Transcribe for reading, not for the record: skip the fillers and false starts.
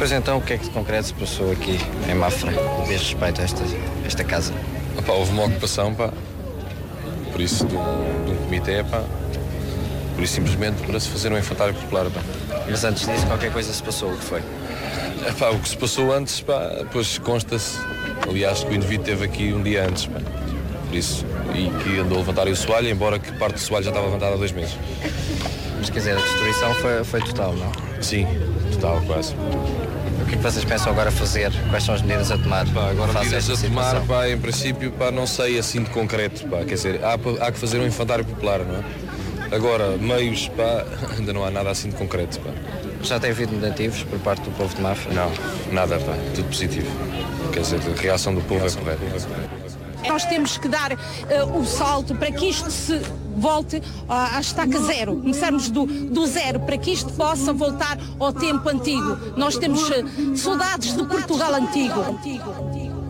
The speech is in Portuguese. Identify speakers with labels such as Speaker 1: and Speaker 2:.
Speaker 1: Pois então, o que é que de concreto se passou aqui em Mafra, a respeito a esta casa?
Speaker 2: Houve uma ocupação, por isso de um comitê, por isso simplesmente para se fazer um infantário popular.
Speaker 1: Mas antes disso qualquer coisa se passou, o que foi?
Speaker 2: O que se passou antes, depois consta-se, aliás, que o indivíduo esteve aqui um dia antes, por isso, e que andou a levantar o soalho, embora que parte do soalho já estava levantada há 2 meses.
Speaker 1: Mas quer dizer, a destruição foi total, não?
Speaker 2: Sim, total, quase.
Speaker 1: O que é que vocês pensam agora fazer? Quais são as medidas a tomar?
Speaker 2: Agora medidas a tomar, em princípio, não sei assim de concreto, quer dizer, há que fazer um infantário popular, não é? Agora, meios, ainda não há nada assim de concreto,
Speaker 1: Já tem havido negativos por parte do povo de Mafra?
Speaker 2: Não, nada, tudo positivo. Quer dizer, a reação do povo é correta.
Speaker 3: Nós temos que dar o salto para que isto se volte à estaca zero. Começarmos do zero para que isto possa voltar ao tempo antigo. Nós temos saudades do Portugal antigo.